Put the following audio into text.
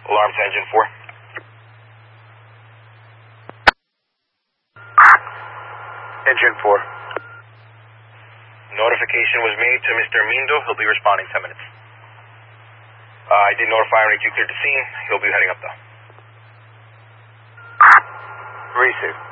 Alarm to engine 4. Engine 4. Notification was made to Mr. Mindo. He'll be responding 10 minutes. I did notify him that you cleared the scene. He'll be heading up though. Receive.